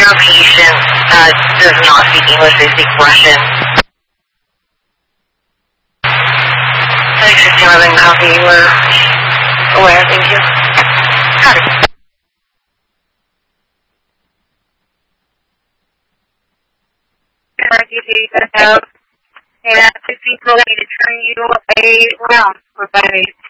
Your patient does not speak English, they speak Russian. 611 copy, we're aware, thank you. Copy. Emergency set up, and 15 need to turn you a round for 5 8.